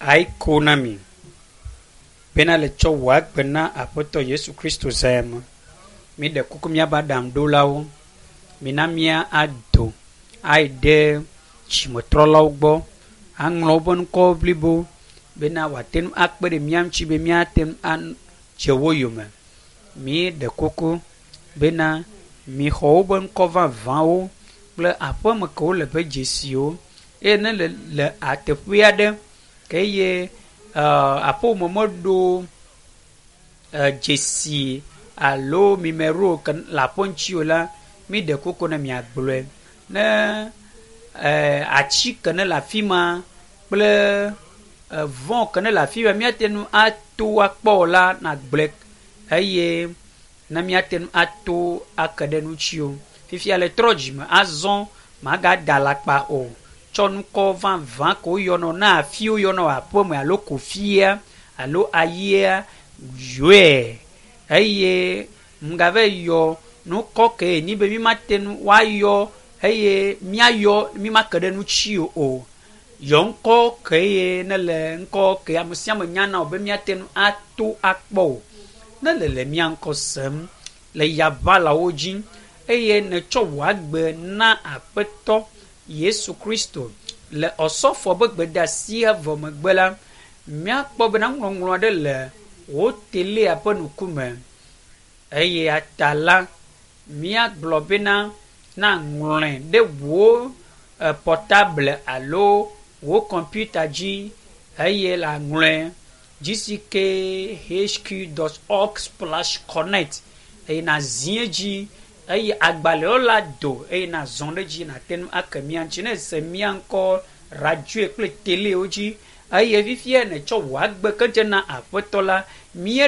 ai konami bena le tsɔ wɔ agbe na aƒetɔ Yesu Kristo zayeme. Mi ɖe kuku míaba ɖamɖolawo, mina mía ado ayi ɖe tsimetrɔlawo gbɔ, aŋlɔ woƒe ŋkɔwo blibo bena wòate ŋu akpe ɖe mía ŋuti be míate ŋu adze wo yome. Mi ɖe kuku bena mi xɔ woƒe ŋkɔ vavãwo kple aƒeme ke wole ƒe dzesiwo, eye ne le ateƒe aɖe ke eye aƒeme meɖo dzesi alo mimero ke le aƒe ŋuti o la, mi ɖe kuku ne miagblɔe. Ne atsi ke ne le afi ma kple vɔ ke ne le afi ma míate ŋu ato akpɔ o la nagblɔe, eye ne míate ŋu ato ake ɖe ŋuti o. Fifia le trɔ dzime azɔ magada alakpa o. Tsɔ nukɔ vavã ke woyɔnɔ na afi woyɔnɔ aƒeme alo kofia alo ayia yɔe, eye mgave yɔ nukɔ ke ni be mi mate ŋu woayɔ eye míayɔ mi make ɖe ŋuti o. Yɔ ŋkɔ ke ye ne le ŋkɔ ke ame sia ame nyana o be míate ŋu ato akpɔ o. Ne le mía ŋkɔ sem le yaʋalawo dzi, eye netsɔ wò agbe na aƒetɔ Yesu Kristo le ɔsɔfo be gbedeasi evɔ megbe la, míakpɔ bena ŋlɔŋlɔ aɖe le wò telia ƒe ŋkume, eye ata la míagblɔ bena na ŋlɔe ɖe wò portable alo wò kɔmputa dzi, eye la ŋlɔe gck.hq.org/connect, eye na zie dzi, eye agbalẽwo la do, eye na zɔ ɖe dzi nate ŋu ake mía ŋuti ne se mía ŋkɔ radio kple telewo dzi, eye fifia netsɔ wò agbe ke dze na aƒetɔ la, mía